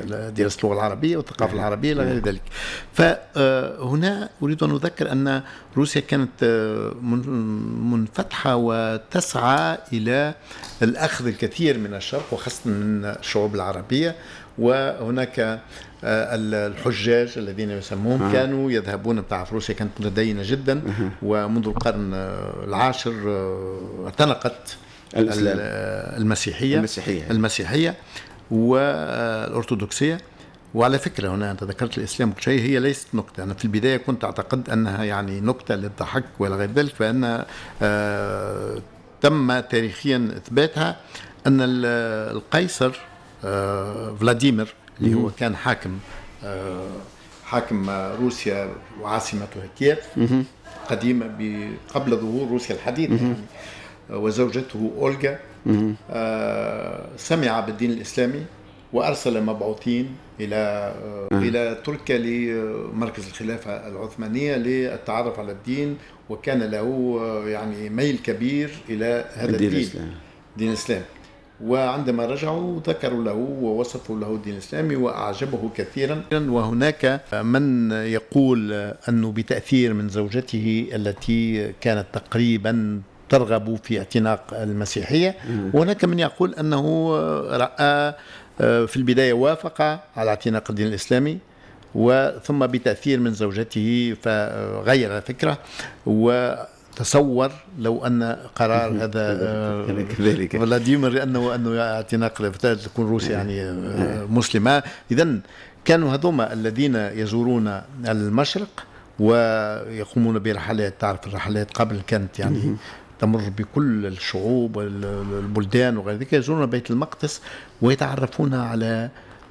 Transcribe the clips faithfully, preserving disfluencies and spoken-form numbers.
دراسة اللغة العربية والثقافة العربية إلى غير ذلك. فهنا أريد أن أذكر أن روسيا كانت منفتحة وتسعى إلى الأخذ الكثير من الشرق وخاصة من الشعوب العربية. وهناك الحجاج الذين يسموهم آه. كانوا يذهبون، بتعرف روسيا كانت متدينة جدا آه. ومنذ القرن العاشر اعتنقت المسيحية المسيحية, المسيحية والأرثوذكسية. وعلى فكرة هنا أنت ذكرت الإسلام كل شيء، هي ليست نكتة. أنا في البداية كنت أعتقد أنها يعني نكتة للضحك ولا غير ذلك، فإن آه تم تاريخيا إثباتها أن القيصر آه فلاديمير اللي هو كان حاكم آه حاكم روسيا وعاصمتها كييف قديمة قبل ظهور روسيا الحديثة يعني، وزوجته أولغا آه سمع بالدين الإسلامي وأرسل مبعوثين إلى آه إلى تركيا لمركز الخلافة العثمانية للتعرف على الدين، وكان له آه يعني ميل كبير إلى هذا الدين, الدين, الدين الإسلامي. وعندما رجعوا ذكروا له ووصفوا له الدين الإسلامي وأعجبه كثيرا. وهناك من يقول أنه بتأثير من زوجته التي كانت تقريبا ترغب في اعتناق المسيحية، وهناك من يقول أنه رأى في البداية وافق على اعتناق الدين الإسلامي، وثم بتأثير من زوجته فغير الفكرة وتصور لو أن قرار هذا فلاديمير أنه أنه اعتناق تكون روسيا يعني مسلمة. إذن كانوا هذوما الذين يزورون المشرق ويقومون برحلات، تعرف الرحلات قبل كانت يعني تمر بكل الشعوب والبلدان وغير ذلك، يزورون بيت المقدس ويتعرفون على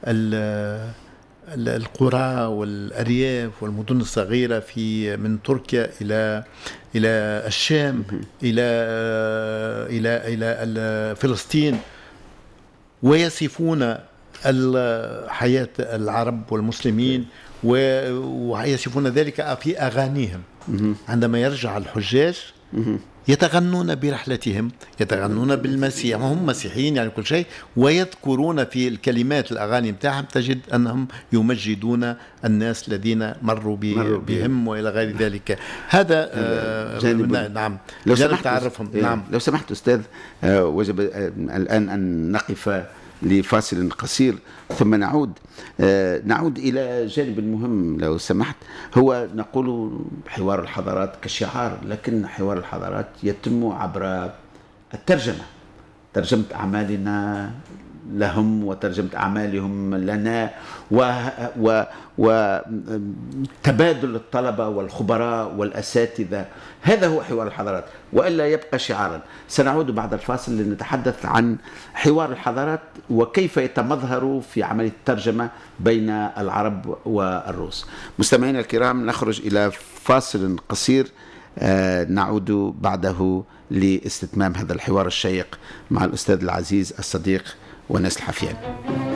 القرى والأرياف والمدن الصغيرة في من تركيا إلى إلى الشام إلى إلى إلى فلسطين، ويصفون الحياة العرب والمسلمين ويصفون ذلك في أغانيهم. عندما يرجع الحجاج يتغنون برحلتهم، يتغنون بالمسيح وهم مسيحيين يعني كل شيء، ويذكرون في الكلمات الأغاني متاعهم تجد أنهم يمجدون الناس الذين مروا بهم وإلى غير ذلك. هذا جانب نعم لو جانب سمحت تعرفهم. نعم لو سمحت أستاذ، وجب الآن أن نقف لفاصل قصير ثم نعود نعود إلى جانب مهم لو سمحت. هو نقول حوار الحضارات كشعار، لكن حوار الحضارات يتم عبر الترجمة، ترجمة أعمالنا لهم وترجمة أعمالهم لنا، وتبادل الطلبة والخبراء والأساتذة. هذا هو حوار الحضارات، وإلا يبقى شعارا. سنعود بعد الفاصل لنتحدث عن حوار الحضارات وكيف يتمظهر في عملية الترجمة بين العرب والروس. مستمعينا الكرام، نخرج إلى فاصل قصير، آه نعود بعده لاستتمام هذا الحوار الشيق مع الأستاذ العزيز الصديق وناس الحفيان.